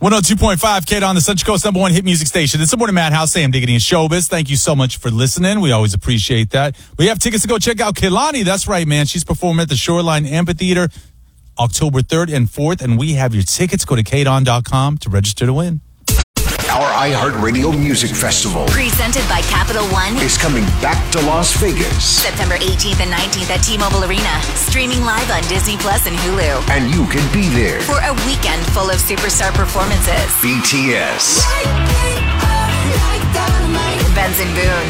102.5 Kate on the Central Coast #1 hit music station. It's the Morning Madhouse, Sam Diggity and Showbiz. Thank you so much for listening. We always appreciate that. We have tickets to go check out Kehlani. That's right, man. She's performing at the Shoreline Amphitheater October 3rd and 4th, and we have your tickets. Go to kateon.com to register to win. Our iHeartRadio Music Festival, presented by Capital One, is coming back to Las Vegas. September 18th and 19th at T-Mobile Arena. Streaming live on Disney Plus and Hulu. And you can be there for a weekend full of superstar performances. BTS, Benson Boone,